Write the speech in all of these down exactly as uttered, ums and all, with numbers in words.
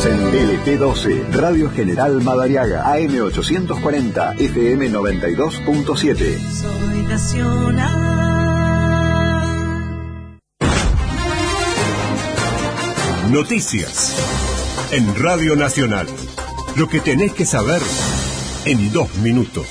en L P doce, Radio General Madariaga, A M ochocientos cuarenta, F M noventa y dos punto siete. Soy nacional. Noticias en Radio Nacional. Lo que tenés que saber en dos minutos.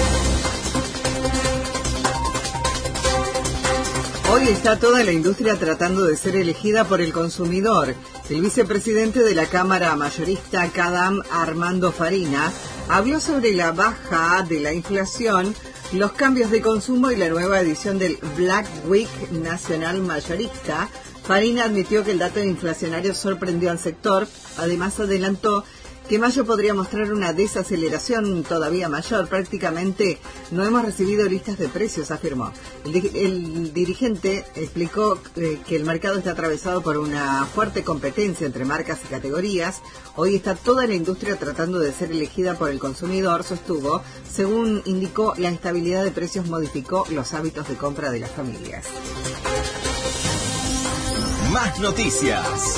Hoy está toda la industria tratando de ser elegida por el consumidor. El vicepresidente de la Cámara Mayorista, CADAM, Armando Farina, habló sobre la baja de la inflación, los cambios de consumo y la nueva edición del Black Week Nacional Mayorista. Farina admitió que el dato inflacionario sorprendió al sector. Además, adelantó que mayo podría mostrar una desaceleración todavía mayor. Prácticamente no hemos recibido listas de precios, afirmó. El, el dirigente explicó eh, que el mercado está atravesado por una fuerte competencia entre marcas y categorías. Hoy está toda la industria tratando de ser elegida por el consumidor, sostuvo. Según indicó, la estabilidad de precios modificó los hábitos de compra de las familias. Más noticias.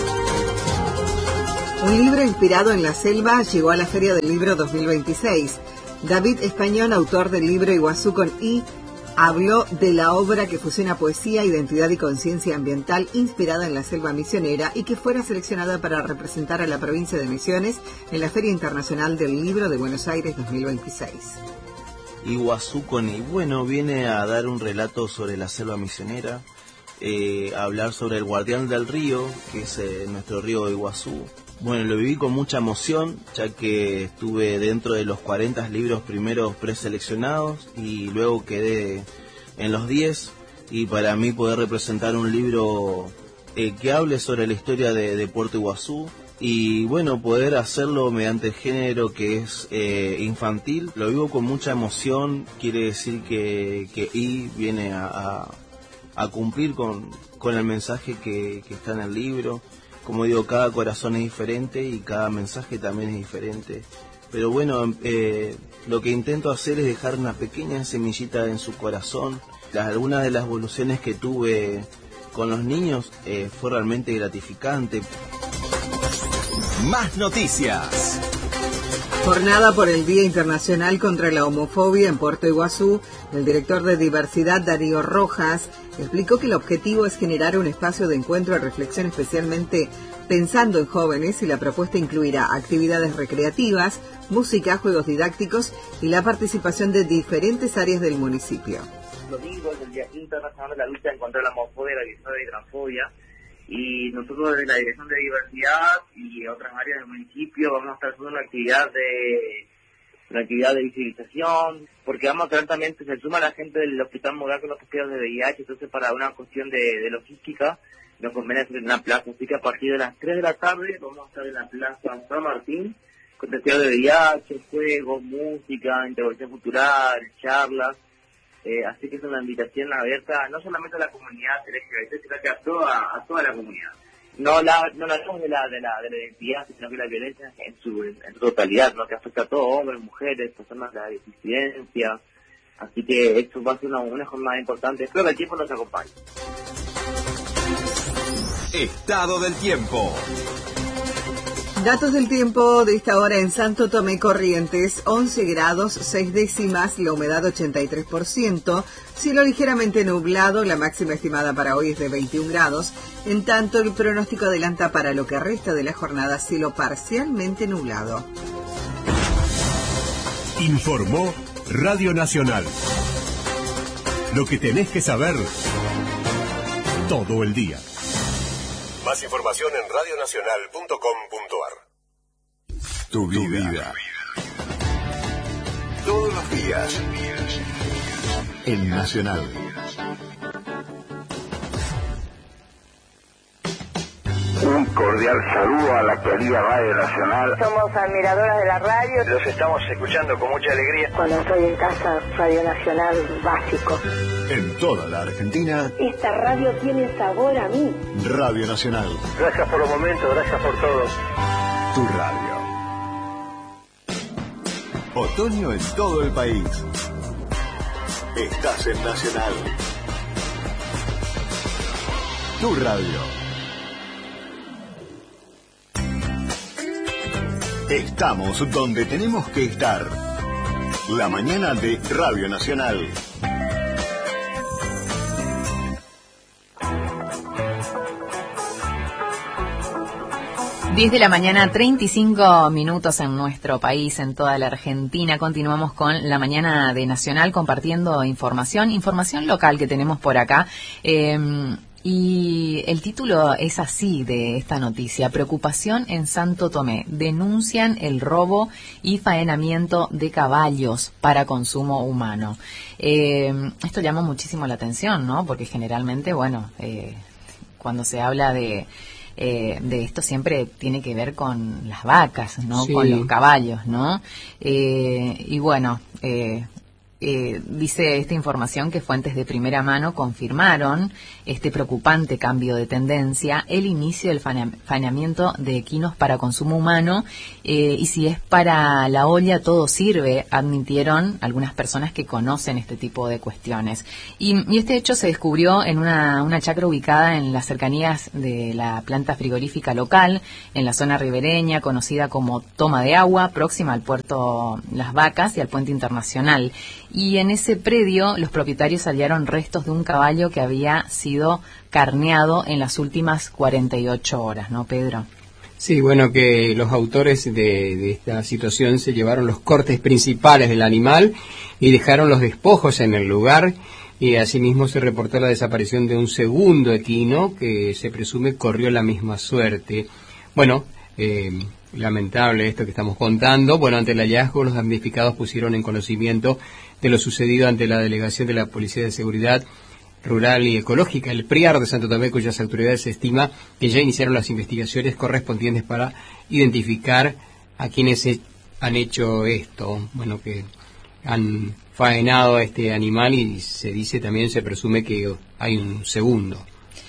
Un libro inspirado en la selva llegó a la Feria del Libro dos mil veintiséis. David Español, autor del libro Iguazú con I, habló de la obra que fusiona poesía, identidad y conciencia ambiental inspirada en la selva misionera y que fuera seleccionada para representar a la provincia de Misiones en la Feria Internacional del Libro de Buenos Aires dos mil veintiséis. Iguazú con I, bueno, viene a dar un relato sobre la selva misionera, eh, a hablar sobre el guardián del río, que es eh, nuestro río Iguazú. Bueno, lo viví con mucha emoción, ya que estuve dentro de los cuarenta libros primeros preseleccionados y luego quedé en los diez, y para mí poder representar un libro eh, que hable sobre la historia de, de Puerto Iguazú y bueno, poder hacerlo mediante el género que es eh, infantil, lo vivo con mucha emoción. Quiere decir que, que I viene a, a, a cumplir con, con el mensaje que, que está en el libro. Como digo, cada corazón es diferente y cada mensaje también es diferente. Pero bueno, eh, lo que intento hacer es dejar una pequeña semillita en su corazón. Las, algunas de las evoluciones que tuve con los niños eh, fue realmente gratificante. Más noticias. Jornada por el Día Internacional contra la Homofobia en Puerto Iguazú. El director de Diversidad, Darío Rojas, explicó que el objetivo es generar un espacio de encuentro y reflexión especialmente pensando en jóvenes, y la propuesta incluirá actividades recreativas, música, juegos didácticos y la participación de diferentes áreas del municipio. El domingo es el Día Internacional de la Lucha contra la Homofobia, la Bisfobia y Transfobia, y nosotros desde la Dirección de Diversidad y otras áreas del municipio vamos a estar haciendo una actividad de una actividad de visibilización, porque vamos a traer también, se suma la gente del Hospital Moral con los testeos de V I H, entonces para una cuestión de, de logística nos conviene hacer en una plaza, así que a partir de las tres de la tarde vamos a estar en la Plaza San Martín con testeos de V I H, juegos, música, intervención cultural, charlas, eh, así que es una invitación abierta no solamente a la comunidad L G B T, sino que a toda, a toda la comunidad. No la no la hablamos de la de la de la identidad, sino que la violencia en su en su totalidad, ¿no? Que afecta a todos, hombres, mujeres, personas de la disidencia. Así que esto va a ser una, una jornada importante. Espero que el tiempo nos acompañe. Estado del tiempo. Datos del tiempo de esta hora en Santo Tomé, Corrientes: once grados, seis décimas, la humedad ochenta y tres por ciento, cielo ligeramente nublado, la máxima estimada para hoy es de veintiún grados, en tanto el pronóstico adelanta para lo que resta de la jornada cielo parcialmente nublado. Informó Radio Nacional. Lo que tenés que saber todo el día. Más información en radio nacional punto com punto ar. Tu vida. Todos los días. En Nacional. Un cordial saludo a la querida Radio Nacional. Somos admiradoras de la radio. Los estamos escuchando con mucha alegría. Cuando estoy en casa, Radio Nacional básico. En toda la Argentina. Esta radio tiene sabor a mí. Radio Nacional. Gracias por los momentos, gracias por todo. Tu radio. Otoño en todo el país. Estás en Nacional. Tu radio. Estamos donde tenemos que estar. La mañana de Radio Nacional. diez de la mañana, treinta y cinco minutos en nuestro país, en toda la Argentina. Continuamos con la mañana de Nacional compartiendo información, información local que tenemos por acá. Eh, y el título es así de esta noticia: preocupación en Santo Tomé. Denuncian el robo y faenamiento de caballos para consumo humano. Eh, esto llama muchísimo la atención, ¿no? Porque generalmente, bueno, eh, cuando se habla de... Eh, de esto siempre tiene que ver con las vacas, ¿no? Sí. Con los caballos, ¿no? Eh, y bueno, eh, eh, dice esta información que fuentes de primera mano confirmaron este preocupante cambio de tendencia, el inicio del faenamiento de equinos para consumo humano, eh, y si es para la olla todo sirve, admitieron algunas personas que conocen este tipo de cuestiones. Y, y este hecho se descubrió en una, una chacra ubicada en las cercanías de la planta frigorífica local, en la zona ribereña, conocida como Toma de Agua, próxima al puerto Las Vacas y al puente internacional. Y en ese predio los propietarios hallaron restos de un caballo que había sido carneado en las últimas cuarenta y ocho horas, ¿no, Pedro? Sí, bueno, que los autores de, de esta situación se llevaron los cortes principales del animal y dejaron los despojos en el lugar, y asimismo se reportó la desaparición de un segundo equino que se presume corrió la misma suerte. Bueno, eh, lamentable esto que estamos contando. Bueno, ante el hallazgo, los damnificados pusieron en conocimiento de lo sucedido ante la delegación de la Policía de Seguridad Rural y Ecológica, el PRIAR de Santo Tomé, cuyas autoridades se estima que ya iniciaron las investigaciones correspondientes para identificar a quienes han hecho esto, bueno, que han faenado a este animal, y se dice también, se presume que hay un segundo.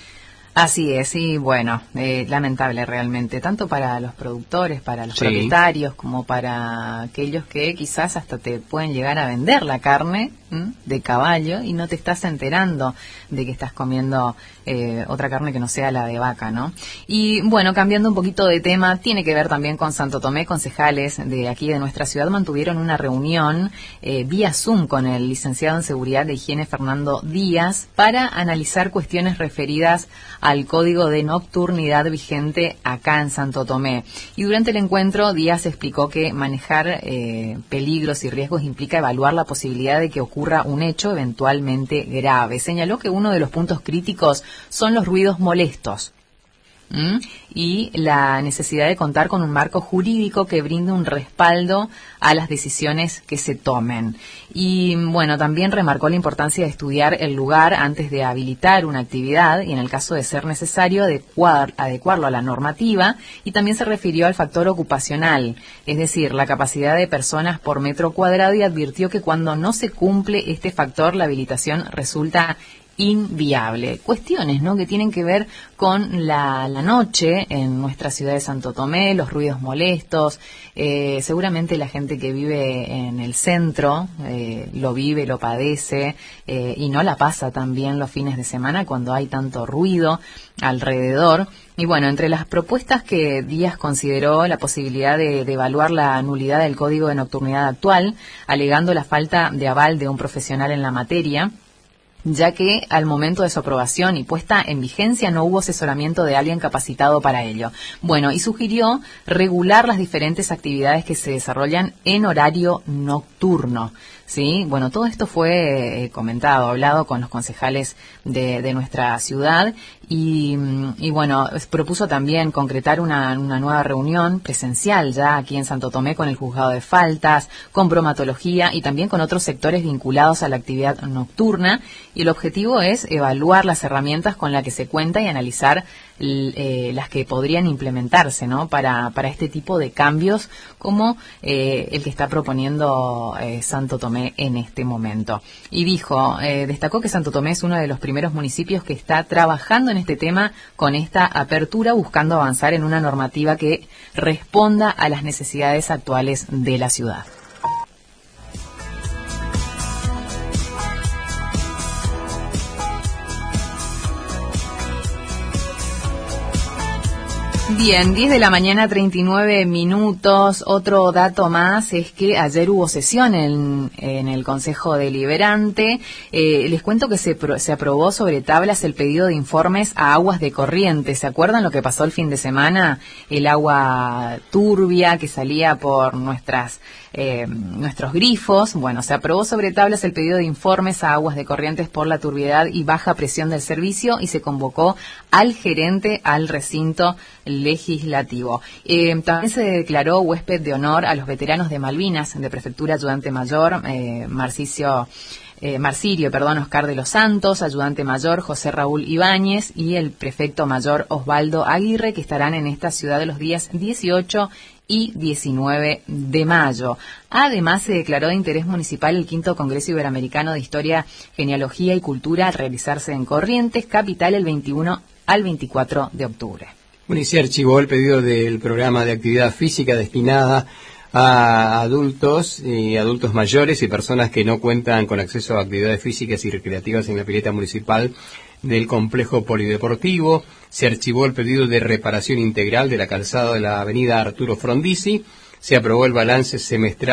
Así es, y bueno, eh, lamentable realmente, tanto para los productores, para los sí. propietarios, como para aquellos que quizás hasta te pueden llegar a vender la carne ¿m? de caballo y no te estás enterando de que estás comiendo eh, otra carne que no sea la de vaca, ¿no? Y bueno, cambiando un poquito de tema, tiene que ver también con Santo Tomé. Concejales de aquí de nuestra ciudad mantuvieron una reunión eh, vía Zoom con el licenciado en Seguridad e Higiene Fernando Díaz para analizar cuestiones referidas al código de nocturnidad vigente acá en Santo Tomé. Y durante el encuentro, Díaz explicó que manejar eh, peligros y riesgos implica evaluar la posibilidad de que ocurra un hecho eventualmente grave. Señaló que uno de los puntos críticos son los ruidos molestos. ¿Mm? Y la necesidad de contar con un marco jurídico que brinde un respaldo a las decisiones que se tomen. Y bueno, también remarcó la importancia de estudiar el lugar antes de habilitar una actividad y, en el caso de ser necesario, adecuar, adecuarlo a la normativa, y también se refirió al factor ocupacional, es decir, la capacidad de personas por metro cuadrado, y advirtió que cuando no se cumple este factor, la habilitación resulta inviable. Cuestiones, ¿no?, que tienen que ver con la, la noche en nuestra ciudad de Santo Tomé, los ruidos molestos. Eh, seguramente la gente que vive en el centro eh, lo vive, lo padece eh, y no la pasa tan bien los fines de semana cuando hay tanto ruido alrededor. Y bueno, entre las propuestas que Díaz consideró la posibilidad de, de evaluar la nulidad del código de nocturnidad actual, alegando la falta de aval de un profesional en la materia, ya que al momento de su aprobación y puesta en vigencia no hubo asesoramiento de alguien capacitado para ello. Bueno, y sugirió regular las diferentes actividades que se desarrollan en horario nocturno. Sí, bueno, todo esto fue eh, comentado, hablado con los concejales de, de nuestra ciudad, y, y bueno, propuso también concretar una, una nueva reunión presencial ya aquí en Santo Tomé con el juzgado de faltas, con bromatología y también con otros sectores vinculados a la actividad nocturna, y el objetivo es evaluar las herramientas con las que se cuenta y analizar eh, las que podrían implementarse, ¿no?, para, para este tipo de cambios como eh, el que está proponiendo eh, Santo Tomé en este momento. Y dijo, eh, destacó que Santo Tomé es uno de los primeros municipios que está trabajando en este tema con esta apertura, buscando avanzar en una normativa que responda a las necesidades actuales de la ciudad. Bien, diez de la mañana, treinta y nueve minutos. Otro dato más es que ayer hubo sesión en, en el Consejo Deliberante. Eh, les cuento que se, pro, se aprobó sobre tablas el pedido de informes a aguas de Corrientes. ¿Se acuerdan lo que pasó el fin de semana? El agua turbia que salía por nuestras eh, nuestros grifos. Bueno, se aprobó sobre tablas el pedido de informes a aguas de Corrientes por la turbiedad y baja presión del servicio y se convocó al gerente al recinto legislativo. Eh, también se declaró huésped de honor a los veteranos de Malvinas, de Prefectura Ayudante Mayor, eh, Marcicio, eh, Marcirio, perdón, Oscar de los Santos, Ayudante Mayor José Raúl Ibáñez y el Prefecto Mayor Osvaldo Aguirre, que estarán en esta ciudad los días dieciocho y diecinueve de mayo. Además, se declaró de interés municipal el quinto Congreso Iberoamericano de Historia, Genealogía y Cultura a realizarse en Corrientes, capital, el veintiuno al veinticuatro de octubre. Bueno, y se archivó el pedido del programa de actividad física destinada a adultos y adultos mayores y personas que no cuentan con acceso a actividades físicas y recreativas en la pileta municipal del complejo polideportivo. Se archivó el pedido de reparación integral de la calzada de la avenida Arturo Frondizi. Se aprobó el balance semestral